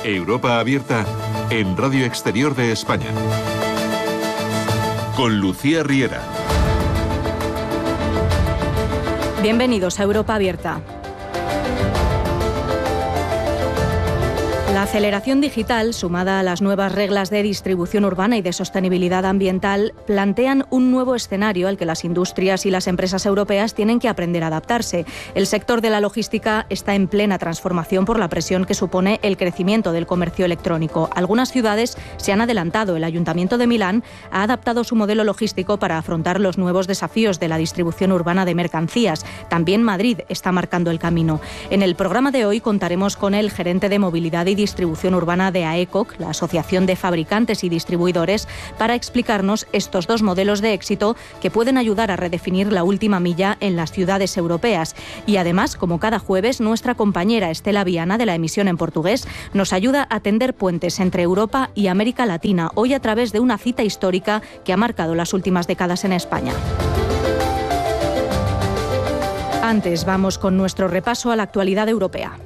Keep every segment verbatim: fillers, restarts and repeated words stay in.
Europa Abierta en Radio Exterior de España. Con Lucía Riera. Bienvenidos a Europa Abierta. La aceleración digital, sumada a las nuevas reglas de distribución urbana y de sostenibilidad ambiental, plantean un nuevo escenario al que las industrias y las empresas europeas tienen que aprender a adaptarse. El sector de la logística está en plena transformación por la presión que supone el crecimiento del comercio electrónico. Algunas ciudades se han adelantado. El Ayuntamiento de Milán ha adaptado su modelo logístico para afrontar los nuevos desafíos de la distribución urbana de mercancías. También Madrid está marcando el camino. En el programa de hoy contaremos con el gerente de movilidad y distribución urbana de AECOC, la Asociación de Fabricantes y Distribuidores, para explicarnos estos dos modelos de éxito que pueden ayudar a redefinir la última milla en las ciudades europeas. Y además, como cada jueves, nuestra compañera Estela Viana, de la emisión en portugués, nos ayuda a tender puentes entre Europa y América Latina, hoy a través de una cita histórica que ha marcado las últimas décadas en España. Antes, vamos con nuestro repaso a la actualidad europea.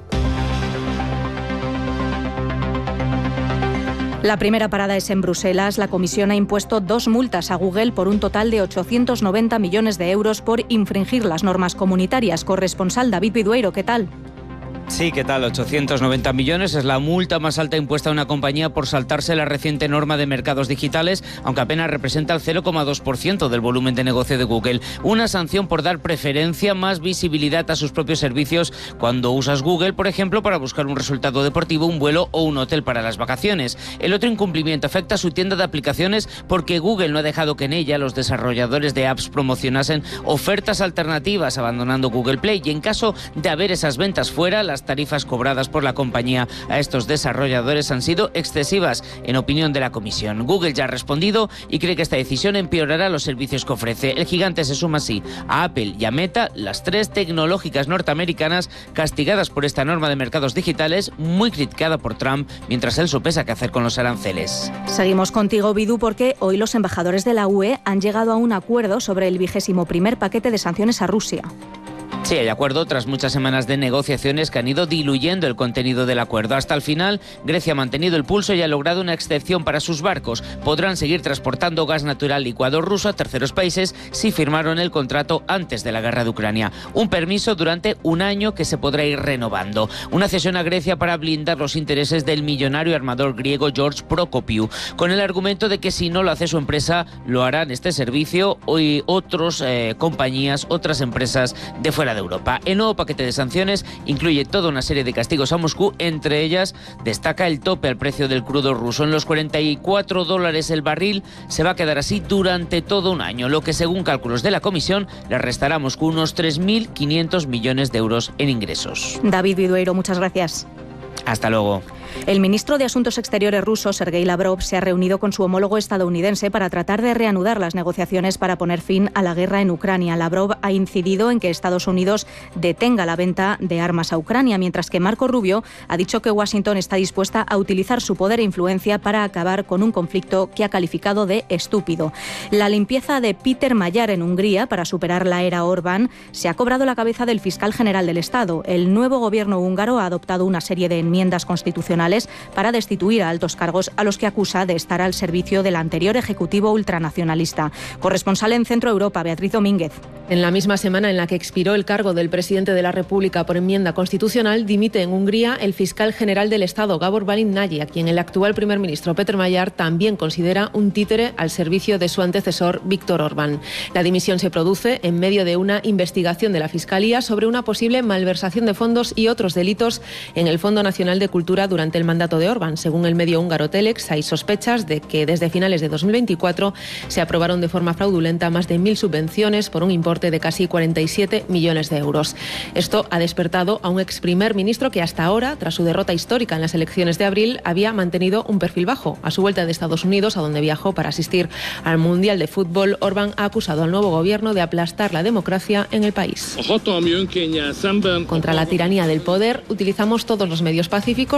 La primera parada es en Bruselas. La Comisión ha impuesto dos multas a Google por un total de ochocientos noventa millones de euros por infringir las normas comunitarias. Corresponsal David Vidueiro, ¿qué tal? Sí, ¿qué tal? ochocientos noventa millones es la multa más alta impuesta a una compañía por saltarse la reciente norma de mercados digitales, aunque apenas representa el cero coma dos por ciento del volumen de negocio de Google. Una sanción por dar preferencia, más visibilidad a sus propios servicios cuando usas Google, por ejemplo, para buscar un resultado deportivo, un vuelo o un hotel para las vacaciones. El otro incumplimiento afecta a su tienda de aplicaciones porque Google no ha dejado que en ella los desarrolladores de apps promocionasen ofertas alternativas, abandonando Google Play. Y en caso de haber esas ventas fuera, las tarifas cobradas por la compañía a estos desarrolladores han sido excesivas, en opinión de la Comisión. Google ya ha respondido y cree que esta decisión empeorará los servicios que ofrece. El gigante se suma así a Apple y a Meta, las tres tecnológicas norteamericanas castigadas por esta norma de mercados digitales, muy criticada por Trump, mientras él sopesa qué hacer con los aranceles. Seguimos contigo, Bidu, porque hoy los embajadores de la U E han llegado a un acuerdo sobre el vigésimo primer paquete de sanciones a Rusia. Sí, hay acuerdo tras muchas semanas de negociaciones que han ido diluyendo el contenido del acuerdo. Hasta el final, Grecia ha mantenido el pulso y ha logrado una excepción para sus barcos. Podrán seguir transportando gas natural licuado ruso a terceros países si firmaron el contrato antes de la guerra de Ucrania. Un permiso durante un año que se podrá ir renovando. Una cesión a Grecia para blindar los intereses del millonario armador griego George Prokopiou, con el argumento de que si no lo hace su empresa, lo harán este servicio y otras eh, compañías, otras empresas de fuera de Europa. El nuevo paquete de sanciones incluye toda una serie de castigos a Moscú. Entre ellas destaca el tope al precio del crudo ruso. En los cuarenta y cuatro dólares el barril se va a quedar así durante todo un año, lo que según cálculos de la Comisión le restará a Moscú unos tres mil quinientos millones de euros en ingresos. David Vidueiro, muchas gracias. Hasta luego. El ministro de Asuntos Exteriores ruso, Sergei Lavrov, se ha reunido con su homólogo estadounidense para tratar de reanudar las negociaciones para poner fin a la guerra en Ucrania. Lavrov ha incidido en que Estados Unidos detenga la venta de armas a Ucrania, mientras que Marco Rubio ha dicho que Washington está dispuesta a utilizar su poder e influencia para acabar con un conflicto que ha calificado de estúpido. La limpieza de Peter Magyar en Hungría para superar la era Orbán se ha cobrado la cabeza del fiscal general del Estado. El nuevo gobierno húngaro ha adoptado una serie de enmiendas constitucionales para destituir a altos cargos a los que acusa de estar al servicio del anterior ejecutivo ultranacionalista. Corresponsal en Centro Europa, Beatriz Domínguez. En la misma semana en la que expiró el cargo del presidente de la República por enmienda constitucional, dimite en Hungría el fiscal general del Estado, Gábor Bálint Nagy, a quien el actual primer ministro Péter Magyar también considera un títere al servicio de su antecesor Viktor Orbán. La dimisión se produce en medio de una investigación de la Fiscalía sobre una posible malversación de fondos y otros delitos en el Fondo Nacional de Cultura durante el mandato de Orbán. Según el medio húngaro Telex, hay sospechas de que desde finales de dos mil veinticuatro se aprobaron de forma fraudulenta más de mil subvenciones por un importe de casi cuarenta y siete millones de euros. Esto ha despertado a un ex primer ministro que hasta ahora, tras su derrota histórica en las elecciones de abril, había mantenido un perfil bajo. A su vuelta de Estados Unidos, a donde viajó para asistir al Mundial de Fútbol, Orbán ha acusado al nuevo gobierno de aplastar la democracia en el país. Contra la tiranía del poder, utilizamos todos los medios pacíficos, tanto dentro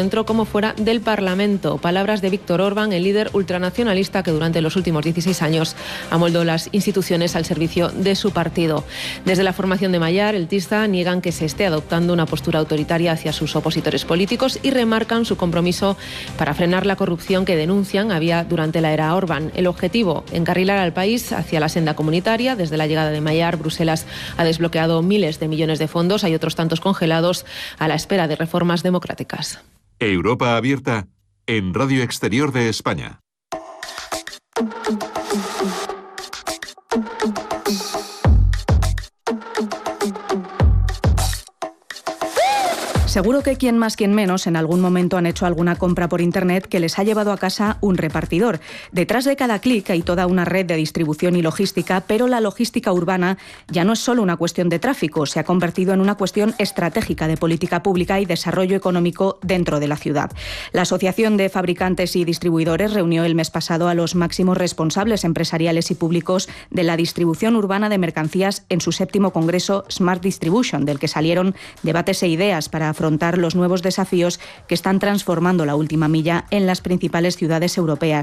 dentro como fuera del Parlamento. Palabras de Viktor Orbán, el líder ultranacionalista que durante los últimos dieciséis años amoldó las instituciones al servicio de su partido. Desde la formación de Magyar, el Tisza, niegan que se esté adoptando una postura autoritaria hacia sus opositores políticos y remarcan su compromiso para frenar la corrupción que denuncian había durante la era Orbán. El objetivo, encarrilar al país hacia la senda comunitaria. Desde la llegada de Magyar, Bruselas ha desbloqueado miles de millones de fondos. Hay otros tantos congelados a la espera de reformas democráticas. Europa abierta en Radio Exterior de España. Seguro que quien más, quien menos, en algún momento han hecho alguna compra por Internet que les ha llevado a casa un repartidor. Detrás de cada clic hay toda una red de distribución y logística, pero la logística urbana ya no es solo una cuestión de tráfico, se ha convertido en una cuestión estratégica de política pública y desarrollo económico dentro de la ciudad. La Asociación de Fabricantes y Distribuidores reunió el mes pasado a los máximos responsables empresariales y públicos de la distribución urbana de mercancías en su séptimo congreso Smart Distribution, del que salieron debates e ideas para afrontar afrontar los nuevos desafíos que están transformando la última milla en las principales ciudades europeas.